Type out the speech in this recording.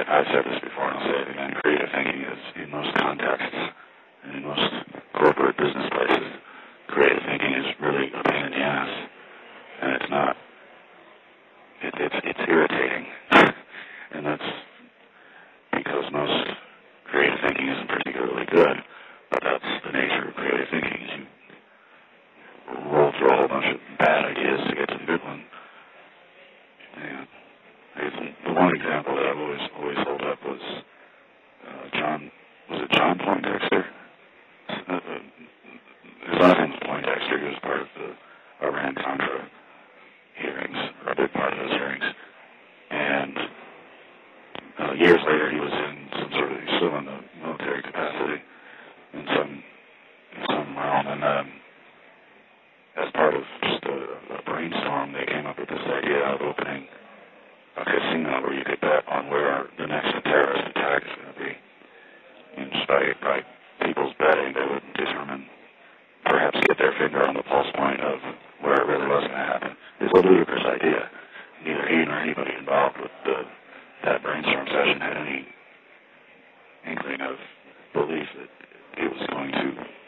I've said this before, and I'll say it again. Creative thinking is, in most contexts, and in most corporate business places, creative thinking is really a pain in the ass, and it's not. It's irritating, and that's because most creative thinking isn't particularly good. But that's the nature of creative thinking. Is you roll through a whole bunch of bad ideas to get to the good one. And the one example that I've always held up was John Poindexter? His last name was Poindexter. He was part of the Iran-Contra hearings, or a big part of those hearings. And years later, he was still in the military capacity in some realm. And as part of just a brainstorm, they came up with this idea of opening a casino where you could bet on where the next terrorist attack is going to be. And just by people's betting, they would determine, perhaps get their finger on the pulse point of where it really was going to happen. It's a ludicrous idea. Neither he nor anybody involved with that brainstorm session had any inkling of belief that it was going to